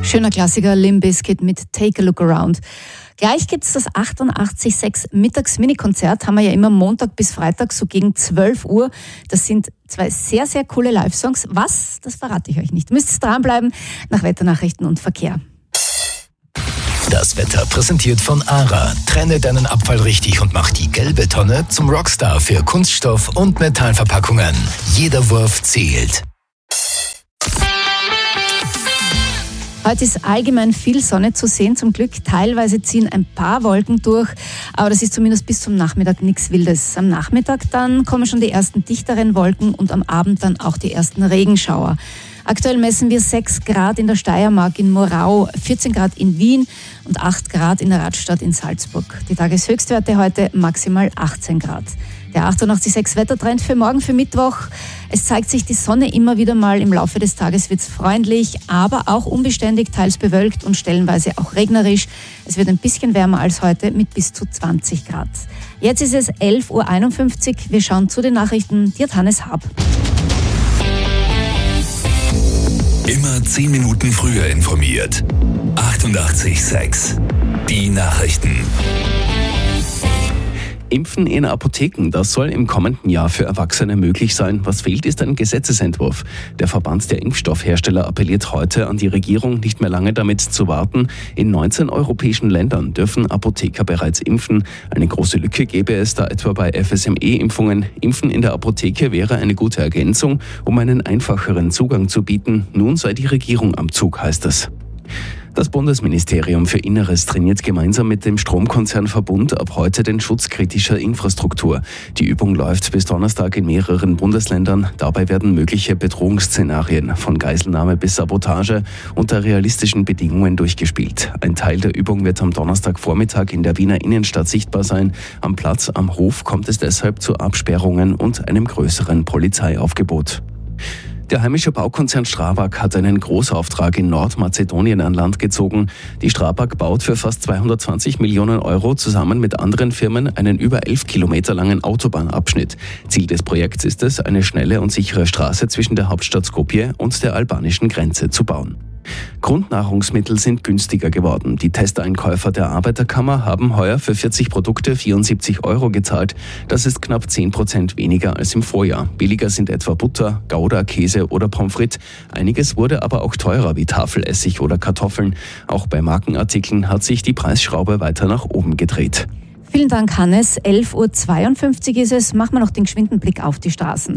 Schöner Klassiker, Limp Bizkit mit Take a Look Around. Gleich gibt's das 88.6 Mittags-Mini-Konzert, haben wir ja immer Montag bis Freitag, so gegen 12 Uhr. Das sind zwei sehr, sehr coole Live-Songs. Was? Das verrate ich euch nicht. Müsst dranbleiben nach Wetternachrichten und Verkehr. Das Wetter präsentiert von ARA. Trenne deinen Abfall richtig und mach die gelbe Tonne zum Rockstar für Kunststoff- und Metallverpackungen. Jeder Wurf zählt. Heute ist allgemein viel Sonne zu sehen, zum Glück. Teilweise ziehen ein paar Wolken durch, aber das ist zumindest bis zum Nachmittag nichts Wildes. Am Nachmittag dann kommen schon die ersten dichteren Wolken und am Abend dann auch die ersten Regenschauer. Aktuell messen wir 6 Grad in der Steiermark, in Morau, 14 Grad in Wien und 8 Grad in der Radstadt in Salzburg. Die Tageshöchstwerte heute maximal 18 Grad. Der 88.6 Wettertrend für morgen, für Mittwoch. Es zeigt sich die Sonne immer wieder mal. Im Laufe des Tages wird es freundlich, aber auch unbeständig, teils bewölkt und stellenweise auch regnerisch. Es wird ein bisschen wärmer als heute mit bis zu 20 Grad. Jetzt ist es 11.51 Uhr. Wir schauen zu den Nachrichten. Die hat Hannes Haab. Immer 10 Minuten früher informiert. 88.6 Die Nachrichten. Impfen in Apotheken, das soll im kommenden Jahr für Erwachsene möglich sein. Was fehlt, ist ein Gesetzesentwurf. Der Verband der Impfstoffhersteller appelliert heute an die Regierung, nicht mehr lange damit zu warten. In 19 europäischen Ländern dürfen Apotheker bereits impfen. Eine große Lücke gäbe es da etwa bei FSME-Impfungen. Impfen in der Apotheke wäre eine gute Ergänzung, um einen einfacheren Zugang zu bieten. Nun sei die Regierung am Zug, heißt es. Das Bundesministerium für Inneres trainiert gemeinsam mit dem Stromkonzern Verbund ab heute den Schutz kritischer Infrastruktur. Die Übung läuft bis Donnerstag in mehreren Bundesländern. Dabei werden mögliche Bedrohungsszenarien von Geiselnahme bis Sabotage unter realistischen Bedingungen durchgespielt. Ein Teil der Übung wird am Donnerstagvormittag in der Wiener Innenstadt sichtbar sein. Am Platz am Hof kommt es deshalb zu Absperrungen und einem größeren Polizeiaufgebot. Der heimische Baukonzern Strabag hat einen Großauftrag in Nordmazedonien an Land gezogen. Die Strabag baut für fast 220 Millionen Euro zusammen mit anderen Firmen einen über 11 Kilometer langen Autobahnabschnitt. Ziel des Projekts ist es, eine schnelle und sichere Straße zwischen der Hauptstadt Skopje und der albanischen Grenze zu bauen. Grundnahrungsmittel sind günstiger geworden. Die Testeinkäufer der Arbeiterkammer haben heuer für 40 Produkte 74 Euro gezahlt. Das ist knapp 10% weniger als im Vorjahr. Billiger sind etwa Butter, Gouda, Käse oder Pommes frites. Einiges wurde aber auch teurer, wie Tafelessig oder Kartoffeln. Auch bei Markenartikeln hat sich die Preisschraube weiter nach oben gedreht. Vielen Dank, Hannes. 11.52 Uhr ist es. Machen wir noch den geschwinden Blick auf die Straßen.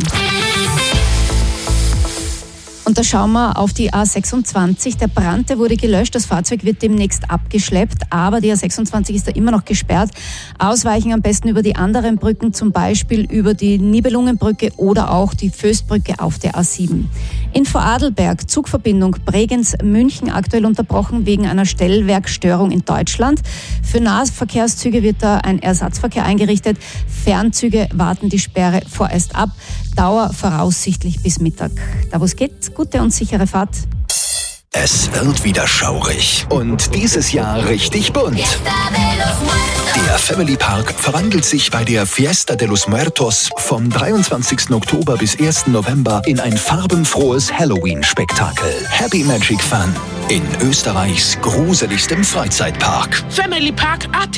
Und da schauen wir auf die A26. Der Brand, der wurde gelöscht. Das Fahrzeug wird demnächst abgeschleppt. Aber die A26 ist da immer noch gesperrt. Ausweichen am besten über die anderen Brücken, zum Beispiel über die Nibelungenbrücke oder auch die Föstbrücke auf der A7. In Vorarlberg, Zugverbindung Bregenz-München, aktuell unterbrochen wegen einer Stellwerkstörung in Deutschland. Für Nahverkehrszüge wird da ein Ersatzverkehr eingerichtet. Fernzüge warten die Sperre vorerst ab. Dauer voraussichtlich bis Mittag. Da wo es geht, gute und sichere Fahrt. Es wird wieder schaurig und dieses Jahr richtig bunt. Der Family Park verwandelt sich bei der Fiesta de los Muertos vom 23. Oktober bis 1. November in ein farbenfrohes Halloween-Spektakel. Happy Magic Fun in Österreichs gruseligstem Freizeitpark. Family Park AT.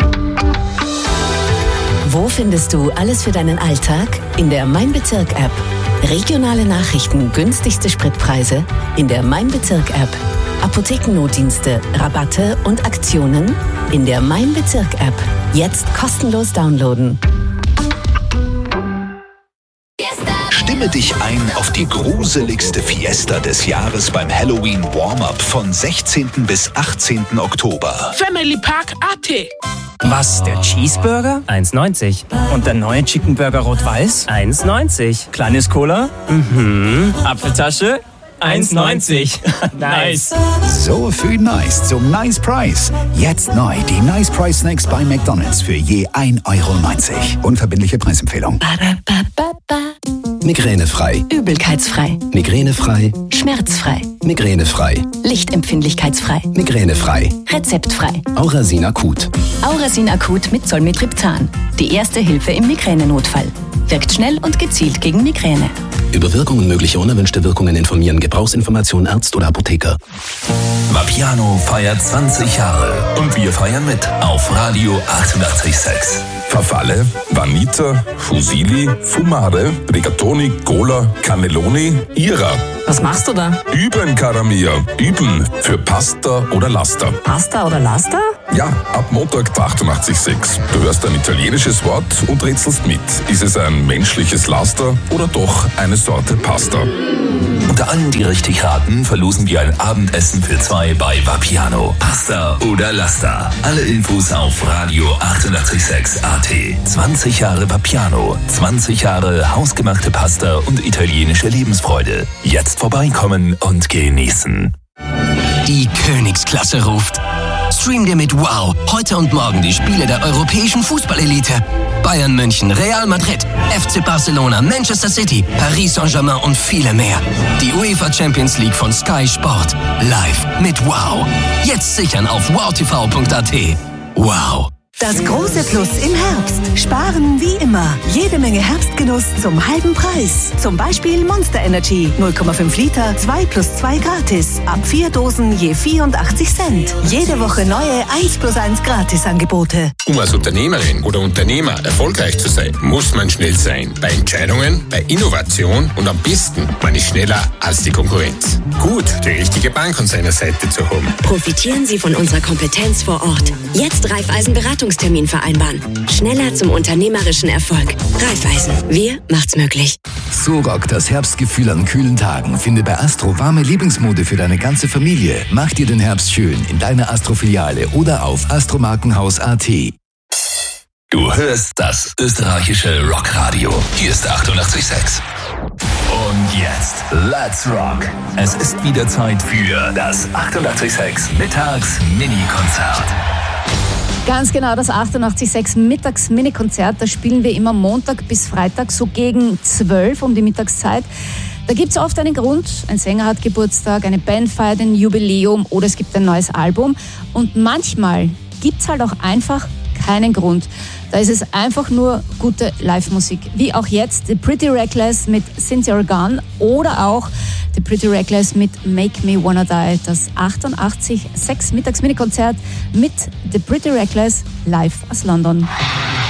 Wo findest du alles für deinen Alltag? In der Mein Bezirk-App. Regionale Nachrichten, günstigste Spritpreise in der Mein Bezirk-App. Apothekennotdienste, Rabatte und Aktionen in der Mein Bezirk-App. Jetzt kostenlos downloaden. Stimme dich ein auf die gruseligste Fiesta des Jahres beim Halloween Warm-Up von 16. bis 18. Oktober. Family Park AT. Was, der Cheeseburger? 1,90. Und der neue Chicken Burger Rot-Weiß? 1,90. Kleines Cola? Apfeltasche? 1,90. Nice. So viel nice zum Nice Price. Jetzt neu die Nice Price Snacks bei McDonald's für je 1,90 Euro. Unverbindliche Preisempfehlung. Migränefrei. Übelkeitsfrei. Migränefrei. Schmerzfrei. Migränefrei. Lichtempfindlichkeitsfrei. Migränefrei. Rezeptfrei. Aurasin Akut. Aurasin Akut mit Zolmitriptan. Die erste Hilfe im Migränenotfall. Wirkt schnell und gezielt gegen Migräne. Über Wirkung und mögliche unerwünschte Wirkungen informieren. Gebrauchsinformation Arzt oder Apotheker. Vapiano feiert 20 Jahre und wir feiern mit auf Radio 88.6. Farfalle, Vanita, Fusilli, Fumare, Rigatoni, Cola, Cannelloni, Ira. Was machst du da? Üben, cara mia. Üben für Pasta oder Laster. Pasta oder Laster? Ja, ab Montag 88.6. Du hörst ein italienisches Wort und rätselst mit. Ist es ein menschliches Laster oder doch eine Sorte Pasta? Unter allen, die richtig raten, verlosen wir ein Abendessen für 2 bei Vapiano. Pasta oder Laster. Alle Infos auf Radio 88.6 AT. 20 Jahre Vapiano. 20 Jahre hausgemachte Pasta und italienische Lebensfreude. Jetzt vorbeikommen und genießen. Die Königsklasse ruft. Stream dir mit Wow heute und morgen die Spiele der europäischen Fußballelite. Bayern München, Real Madrid, FC Barcelona, Manchester City, Paris Saint-Germain und viele mehr. Die UEFA Champions League von Sky Sport. Live mit Wow. Jetzt sichern auf wowtv.at. Wow. Das große Plus im Herbst. Sparen wie immer. Jede Menge Herbstgenuss zum halben Preis. Zum Beispiel Monster Energy 0,5 Liter, 2 + 2 gratis. Ab 4 Dosen je 84 Cent. Jede Woche neue 1+1 Gratisangebote. Um als Unternehmerin oder Unternehmer erfolgreich zu sein, muss man schnell sein. Bei Entscheidungen, bei Innovation und am besten, man ist schneller als die Konkurrenz. Gut, die richtige Bank an seiner Seite zu haben. Profitieren Sie von unserer Kompetenz vor Ort. Jetzt Raiffeisen Beratungstermin vereinbaren. Schneller zum unternehmerischen Erfolg. Raiffeisen. Wir macht's möglich. So rockt das Herbstgefühl an kühlen Tagen. Finde bei Astro warme Lieblingsmode für deine ganze Familie. Mach dir den Herbst schön in deiner Astro-Filiale oder auf astromarkenhaus.at. Du hörst das österreichische Rockradio. Hier ist 88.6. Und jetzt, let's rock. Es ist wieder Zeit für das 88.6 Mittags-Mini-Konzert. Ganz genau, das 88.6 Mittags-Mini-Konzert. Das spielen wir immer Montag bis Freitag, so gegen 12 um die Mittagszeit. Da gibt es oft einen Grund. Ein Sänger hat Geburtstag, eine Band feiert ein Jubiläum oder es gibt ein neues Album. Und manchmal gibt es halt auch einfach keinen Grund. Da ist es einfach nur gute Live-Musik. Wie auch jetzt The Pretty Reckless mit Since You're Gone oder auch The Pretty Reckless mit Make Me Wanna Die. Das 88.6 Mittags-Mini-Konzert mit The Pretty Reckless live aus London.